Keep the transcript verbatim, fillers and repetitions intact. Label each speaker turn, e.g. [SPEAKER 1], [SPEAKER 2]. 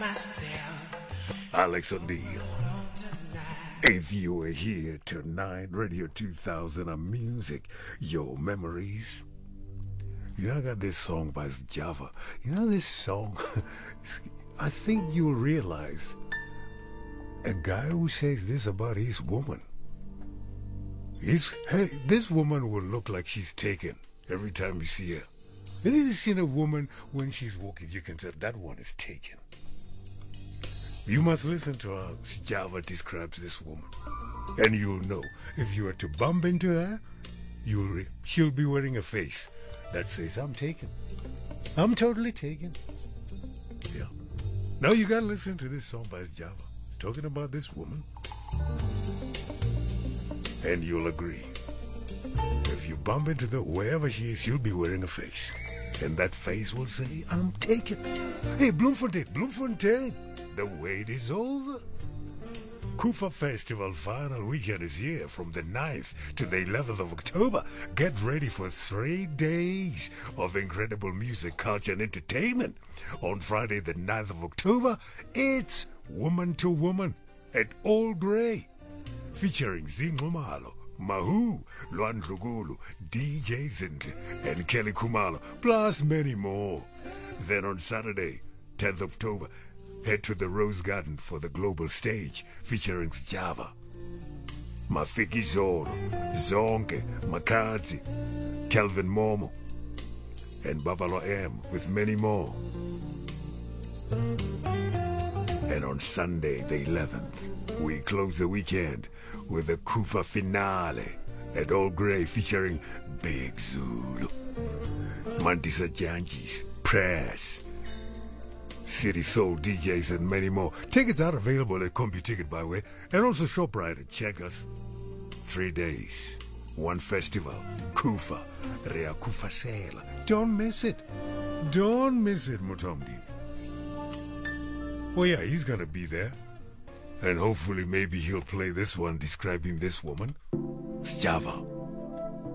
[SPEAKER 1] Alex O'Neill. If you were here tonight, Radio two thousand of music, your memories. You know, I got this song by Java. You know this song? I think you'll realize a guy who says this about his woman. He's, hey, this woman will look like she's taken every time you see her. Have you seen a woman when she's walking? You can tell that one is taken. You must listen to how Java describes this woman. And you'll know, if you were to bump into her, you'll re- she'll be wearing a face that says, I'm taken. I'm totally taken. Yeah. Now you gotta listen to this song by Java. It's talking about this woman. And you'll agree. If you bump into the wherever she is, she'll be wearing a face. And that face will say, I'm taken. Hey, Bloemfontein, Bloemfontein. The wait is over. Kufa Festival final weekend is here from the ninth to the eleventh of October. Get ready for three days of incredible music, culture, and entertainment. On Friday, the ninth of October, it's Woman to Woman at All Grey, featuring Zinglumalo, Mahu, Luan Rugulu, D J Zintle, and Kelly Kumalo, plus many more. Then on Saturday, tenth of October, head to the Rose Garden for the global stage featuring Java, Mafiki Zolo, Zonke, Makazi, Kelvin Momo, and Babalo M with many more. And on Sunday the eleventh, we close the weekend with the Kufa finale at All Grey featuring Big Zulu, Mandisa Janjis, Press, City Soul D Js, and many more. Tickets are available at CompuTicket, by the way, and also ShopRite and check us. Three days, one festival, Kufa, Rea Kufa Sela. Don't miss it. Don't miss it, Mutomdi. Oh yeah, he's gonna be there. And hopefully maybe he'll play this one describing this woman. Java.